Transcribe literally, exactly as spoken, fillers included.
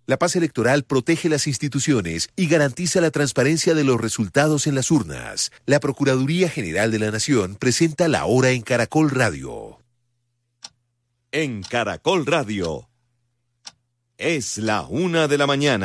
La paz electoral protege las instituciones y garantiza la transparencia de los resultados en las urnas. La Procuraduría General de la Nación presenta La Hora en Caracol Radio. En Caracol Radio es la una de la mañana.